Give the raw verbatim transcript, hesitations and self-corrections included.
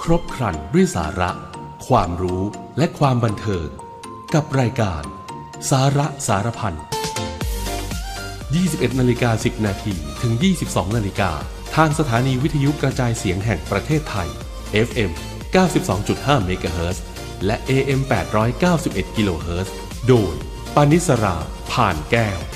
ครบครันด้วยสาระความรู้และความบันเทิงกับรายการสาระสารพัน ยี่สิบเอ็ดนาฬิกาสิบนาทีถึง ยี่สิบสองนาฬิกาทางสถานีวิทยุกระจายเสียงแห่งประเทศไทย เอฟ เอ็ม เก้าสิบสองจุดห้า เมกะเฮิรตซ์และ เอ เอ็ม แปดร้อยเก้าสิบเอ็ด กิโลเฮิรตซ์โดยปานิสรา ผ่านแก้ว